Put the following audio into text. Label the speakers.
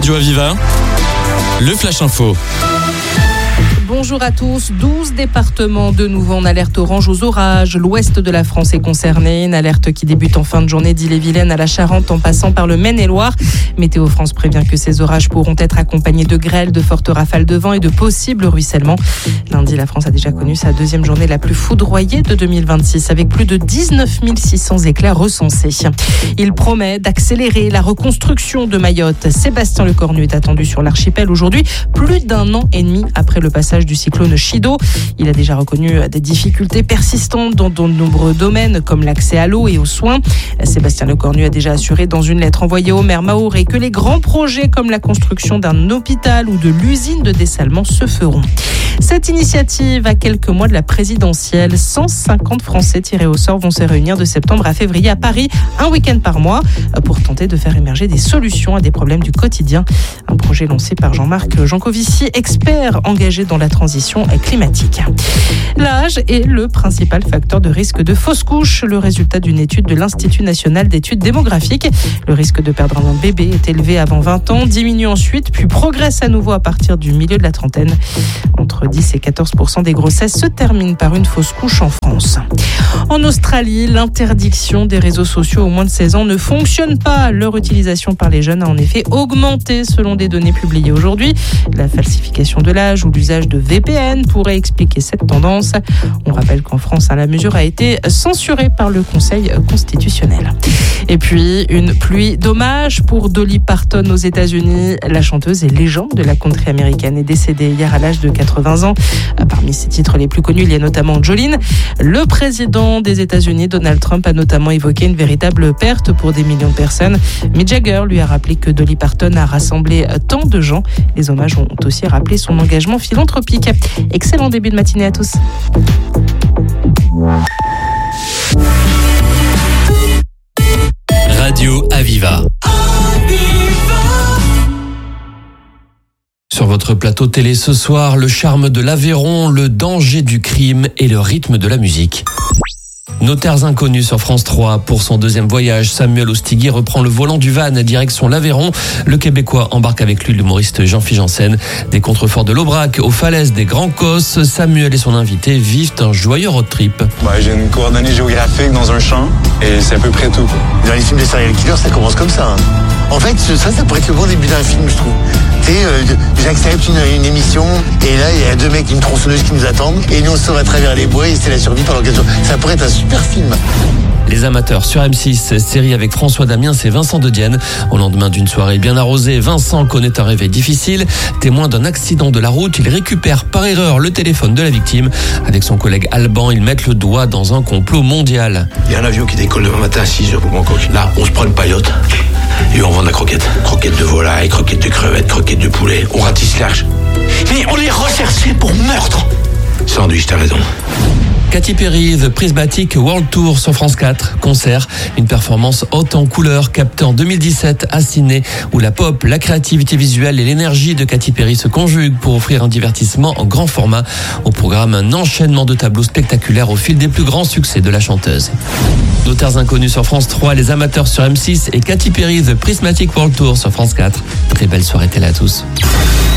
Speaker 1: Radio Aviva, le Flash Info.
Speaker 2: Bonjour à tous. 12 départements de nouveau en alerte orange aux orages. L'ouest de la France est concerné. Une alerte qui débute en fin de journée d'Ille-et-Vilaine à la Charente en passant par le Maine-et-Loire. Météo France prévient que ces orages pourront être accompagnés de grêles, de fortes rafales de vent et de possibles ruissellements. Lundi, la France a déjà connu sa deuxième journée la plus foudroyée de 2026 avec plus de 19 600 éclairs recensés. Il promet d'accélérer la reconstruction de Mayotte. Sébastien Lecornu est attendu sur l'archipel aujourd'hui, plus d'un an et demi après le passage du cyclone Chido. Il a déjà reconnu des difficultés persistantes dans de nombreux domaines comme l'accès à l'eau et aux soins. Sébastien Lecornu a déjà assuré dans une lettre envoyée au maire Mahorais que les grands projets comme la construction d'un hôpital ou de l'usine de dessalement se feront. Cette initiative, à quelques mois de la présidentielle, 150 Français tirés au sort vont se réunir de septembre à février à Paris, un week-end par mois, pour tenter de faire émerger des solutions à des problèmes du quotidien. Un projet lancé par Jean-Marc Jancovici, expert engagé dans la transition climatique. L'âge est le principal facteur de risque de fausse couche. Le résultat d'une étude de l'Institut national d'études démographiques. Le risque de perdre un bébé est élevé avant 20 ans, diminue ensuite, puis progresse à nouveau à partir du milieu de la trentaine. Entre 10 et 14% des grossesses se terminent par une fausse couche en France. En Australie, l'interdiction des réseaux sociaux aux moins de 16 ans ne fonctionne pas. Leur utilisation par les jeunes a en effet augmenté selon des données publiées aujourd'hui. La falsification de l'âge ou l'usage de VPN pourrait expliquer cette tendance. On rappelle qu'en France, la mesure a été censurée par le Conseil constitutionnel. Et puis, une pluie d'hommages pour Dolly Parton aux États-Unis. La chanteuse et légende de la country américaine est décédée hier à l'âge de 80 ans. Parmi ses titres les plus connus, il y a notamment Jolene. Le président des États-Unis, Donald Trump, a notamment évoqué une véritable perte pour des millions de personnes. Mick Jagger lui a rappelé que Dolly Parton a rassemblé tant de gens. Les hommages ont aussi rappelé son engagement philanthropique. Excellent début de matinée à tous.
Speaker 1: Radio Aviva. Sur votre plateau télé ce soir, le charme de l'Aveyron, le danger du crime et le rythme de la musique. Nos terres inconnues sur France 3. Pour son deuxième voyage, Samuel Ostigui reprend le volant du van direction l'Aveyron. Le Québécois embarque avec lui l'humoriste Jean-Philippe Janssen. Des contreforts de l'Aubrac aux falaises des Grands Cosses, Samuel et son invité vivent un joyeux road trip.
Speaker 3: J'ai une coordonnée géographique dans un champ et c'est à peu près tout.
Speaker 4: Dans les films de serial killer, ça commence comme ça. En fait, ça pourrait être le bon début d'un film, je trouve. J'accepte une émission et là, il y a deux mecs, une tronçonneuse qui nous attendent et nous on se sauve à travers les bois et c'est la survie par l'occasion. Ça pourrait être un super film.
Speaker 1: Les Amateurs sur M6, série avec François Damiens et Vincent De Dienne. Au lendemain d'une soirée bien arrosée, Vincent connaît un réveil difficile. Témoin d'un accident de la route, il récupère par erreur le téléphone de la victime. Avec son collègue Alban, ils mettent le doigt dans un complot mondial.
Speaker 5: Il y a un avion qui décolle demain matin à 6h pour Bangkok. Là, on se prend une paillote et on vend de la croquette. Croquette de volaille, croquette de crevette, croquette de poulet. On ratisse large. Mais on est recherché pour meurtre. Sandwich, t'as raison.
Speaker 1: Katy Perry, The Prismatic World Tour sur France 4. Concert, une performance haute en couleurs captée en 2017 à Sydney, où la pop, la créativité visuelle et l'énergie de Katy Perry se conjuguent pour offrir un divertissement en grand format. Au programme, un enchaînement de tableaux spectaculaires au fil des plus grands succès de la chanteuse. Nos terres inconnues sur France 3, Les Amateurs sur M6 et Katy Perry, The Prismatic World Tour sur France 4. Très belle soirée télé à tous.